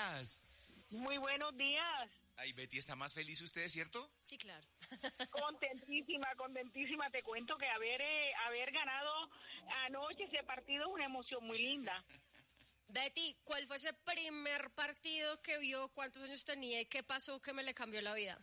días. Muy buenos días. Ay, Betty, ¿está más feliz usted, cierto? Sí, claro. Contentísima. Te cuento que haber ganado anoche ese partido es una emoción muy linda. Betty, ¿cuál fue ese primer partido que vio? ¿Cuántos años tenía y qué pasó que me le cambió la vida?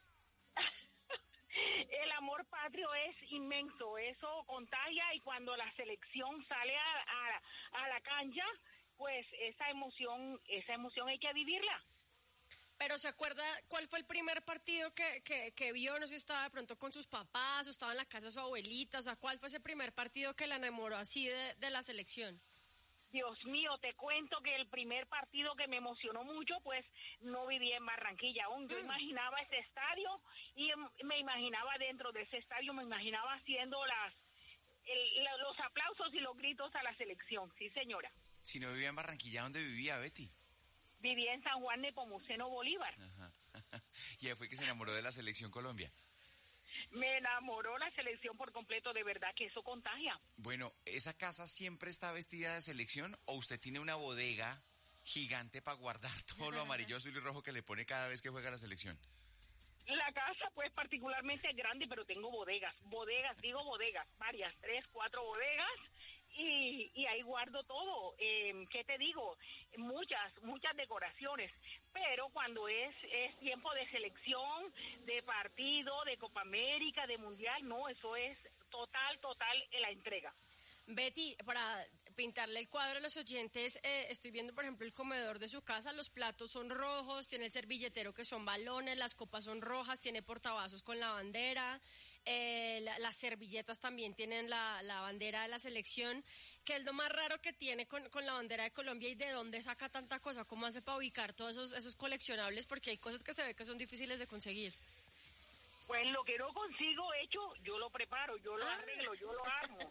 El amor patrio es inmenso, eso contagia, y cuando la selección sale a la cancha, pues esa emoción hay que vivirla. Pero ¿se acuerda cuál fue el primer partido que vio? No sé si estaba de pronto con sus papás o estaba en la casa de su abuelita. O sea, ¿cuál fue ese primer partido que la enamoró así de la selección? Dios mío, te cuento que el primer partido que me emocionó mucho, pues no vivía en Barranquilla aún. Yo imaginaba ese estadio y me imaginaba dentro de ese estadio, me imaginaba haciendo los aplausos y los gritos a la selección. Sí, señora. Si no vivía en Barranquilla, ¿dónde vivía, Betty? Vivía en San Juan de Nepomuceno, Bolívar. Ajá. Y ahí fue que se enamoró de la selección Colombia. Me enamoró la selección por completo, de verdad que eso contagia. Bueno, ¿esa casa siempre está vestida de selección o usted tiene una bodega gigante para guardar todo lo amarillo, azul y rojo que le pone cada vez que juega la selección? La casa pues particularmente es grande, pero tengo bodegas, varias, 3, 4 bodegas. Y ahí guardo todo, ¿qué te digo? Muchas decoraciones, pero cuando es tiempo de selección, de partido, de Copa América, de Mundial, no, eso es total la entrega. Betty, para pintarle el cuadro a los oyentes, estoy viendo, por ejemplo, el comedor de su casa. Los platos son rojos, tiene el servilletero que son balones, las copas son rojas, tiene portavasos con la bandera, las servilletas también tienen la bandera de la selección. ¿Qué es lo más raro que tiene con la bandera de Colombia y de dónde saca tanta cosa? ¿Cómo hace para ubicar todos esos coleccionables? Porque hay cosas que se ve que son difíciles de conseguir. Pues lo que no consigo hecho, yo lo preparo, yo lo arreglo, yo lo armo.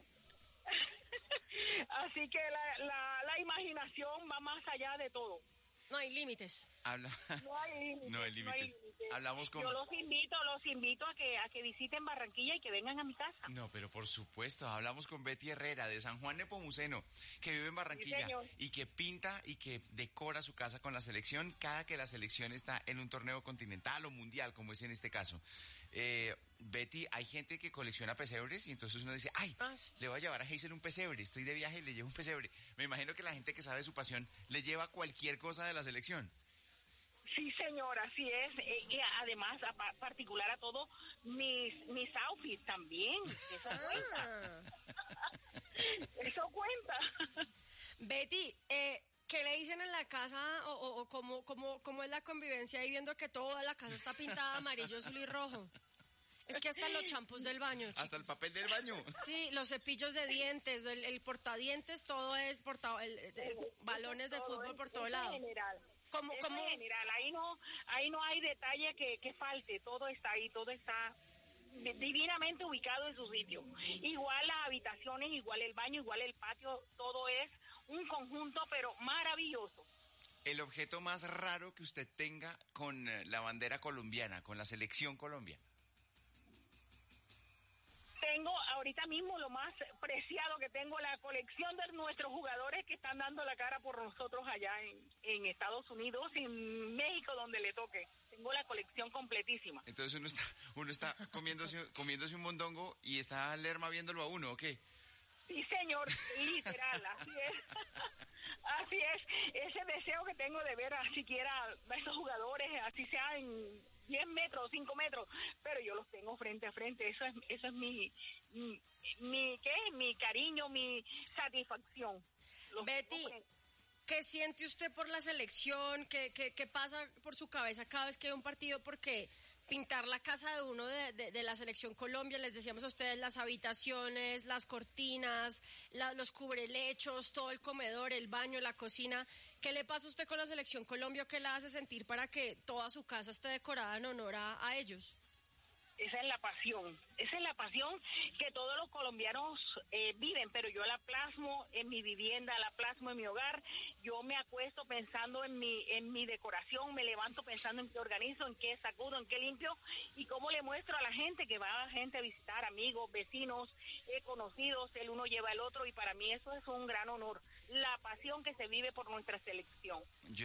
Así que la imaginación va más allá de todo. No hay límites. No hay límites. Hablamos con... Yo los invito a que visiten Barranquilla y que vengan a mi casa. No, pero por supuesto, hablamos con Betty Herrera de San Juan Nepomuceno, que vive en Barranquilla y que pinta y que decora su casa con la selección cada que la selección está en un torneo continental o mundial, como es en este caso. Betty, hay gente que colecciona pesebres y entonces uno dice, sí. Le voy a llevar a Hazel un pesebre, estoy de viaje y le llevo un pesebre. Me imagino que la gente que sabe su pasión le lleva cualquier cosa de la selección. Sí, señora, así es. Y además, particular a todo, mis outfits también. Eso cuenta. Eso cuenta. Betty, ¿qué le dicen en la casa o cómo es la convivencia ahí viendo que toda la casa está pintada amarillo, azul y rojo? Es que hasta los champús del baño, chicos. Hasta el papel del baño. Sí, los cepillos de dientes, el portadientes, todo es balones de fútbol por todo lado. General. ¿Cómo? General, ahí no hay detalle que falte, todo está ahí, todo está divinamente ubicado en su sitio. Igual las habitaciones, igual el baño, igual el patio, todo es un conjunto pero maravilloso. El objeto más raro que usted tenga con la bandera colombiana, con la selección Colombia. Tengo ahorita mismo lo más preciado que tengo, la colección de nuestros jugadores que están dando la cara por nosotros allá en Estados Unidos, en México, donde le toque. Tengo la colección completísima. Entonces uno está comiéndose un mondongo y está Lerma viéndolo a uno, ¿o qué? Sí, señor, literal, así es. Así es, ese deseo que tengo de ver a siquiera a esos jugadores, así sea en 10 metros, 5 metros, pero yo los tengo frente a frente. Eso es mi cariño, mi satisfacción. Betty, ¿qué siente usted por la selección? ¿Qué pasa por su cabeza cada vez que hay un partido? Porque pintar la casa de uno de la selección Colombia, les decíamos a ustedes, las habitaciones, las cortinas, los cubrelechos, todo el comedor, el baño, la cocina. ¿Qué le pasa a usted con la selección Colombia? ¿Qué la hace sentir para que toda su casa esté decorada en honor a ellos? Esa es la pasión que todos los colombianos viven, pero yo la plasmo en mi vivienda, la plasmo en mi hogar. Yo me acuesto pensando en mi decoración, me levanto pensando en qué organizo, en qué sacudo, en qué limpio y cómo le muestro a la gente que va a gente a visitar, amigos, vecinos, conocidos, el uno lleva al otro, y para mí eso es un gran honor, la pasión que se vive por nuestra selección.